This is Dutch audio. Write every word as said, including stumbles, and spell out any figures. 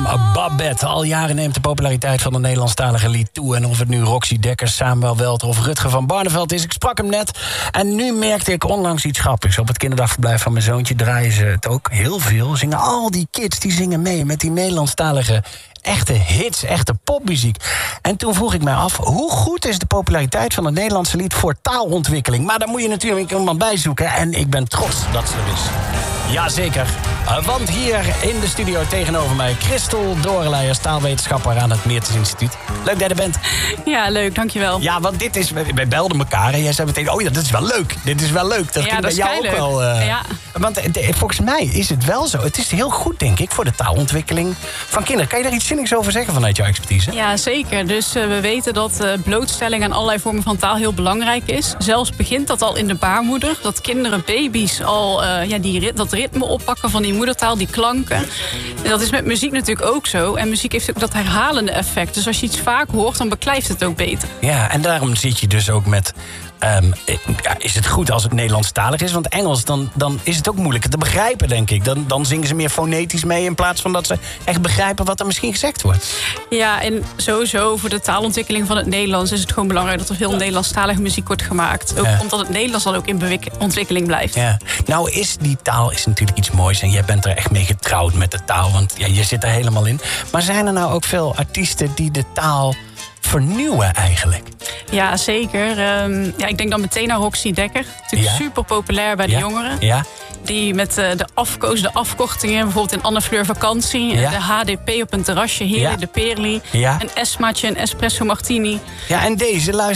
naam Babette. Al jaren neemt de populariteit van de Nederlandstalige lied toe. En of het nu Roxy Dekkers, Samuel Welter of Rutger van Barneveld is... ik sprak hem net en nu merkte ik onlangs iets grappigs. Op het kinderdagverblijf van mijn zoontje draaien ze het ook heel veel. Zingen al die kids, die zingen mee met die Nederlandstalige... echte hits, echte popmuziek. En toen vroeg ik mij af, hoe goed is de populariteit van het Nederlandse lied voor taalontwikkeling? Maar daar moet je natuurlijk iemand bij zoeken. En ik ben trots dat ze er is. Jazeker. Uh, want hier in de studio tegenover mij... Christel Doorleijers, taalwetenschapper aan het Meertens Instituut. Leuk dat je er bent. Ja, leuk, dankjewel. Ja, want dit is... Wij belden elkaar en jij zei meteen... oh ja, dat is wel leuk. Dit is wel leuk. Dat ja, ging dat bij jou ook wel... Uh, ja. Want uh, volgens mij is het wel zo. Het is heel goed, denk ik, voor de taalontwikkeling van kinderen. Kan je daar iets zinnigs over zeggen vanuit jouw expertise? Ja, zeker. Dus uh, we weten dat uh, blootstelling aan allerlei vormen van taal heel belangrijk is. Zelfs begint dat al in de baarmoeder. Dat kinderen, baby's al uh, ja, die, dat ritme oppakken van die moedertaal, die klanken. En dat is met muziek natuurlijk ook zo. En muziek heeft ook dat herhalende effect. Dus als je iets vaak hoort, dan beklijft het ook beter. Ja, en daarom zit je dus ook met... Um, ja, is het goed als het Nederlandstalig is? Want Engels, dan, dan is het ook moeilijker te begrijpen, denk ik. Dan, dan zingen ze meer fonetisch mee... in plaats van dat ze echt begrijpen wat er misschien gezegd wordt. Ja, en sowieso voor de taalontwikkeling van het Nederlands... is het gewoon belangrijk dat er veel Nederlandstalige muziek wordt gemaakt. Ook ja. omdat het Nederlands dan ook in bewik- ontwikkeling blijft. Ja. Nou, is die taal is natuurlijk iets moois... en jij bent er echt mee getrouwd met de taal... want ja, je zit er helemaal in. Maar zijn er nou ook veel artiesten die de taal... vernieuwen eigenlijk? Ja, zeker. Um, ja, ik denk dan meteen aan Roxy Dekker. Natuurlijk ja? super populair bij de ja? jongeren. Ja? Die met uh, de afkoos, de afkortingen, bijvoorbeeld in Anne Fleur Vakantie... Ja? de H D P op een terrasje, heerlijk, ja? de Perli... Ja? een Esmaatje, een Espresso Martini. Ja, en deze, luister